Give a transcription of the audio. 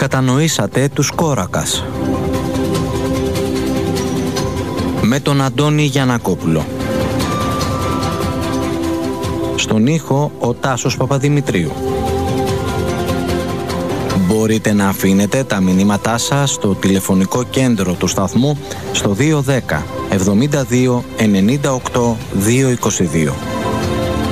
κατανοήσατε τους Κόρακας. Με τον Αντώνη Γιαννακόπουλο. Στον ήχο ο Τάσος Παπαδημητρίου. Μπορείτε να αφήνετε τα μηνύματά σας στο τηλεφωνικό κέντρο του σταθμού στο 210 72 98 222.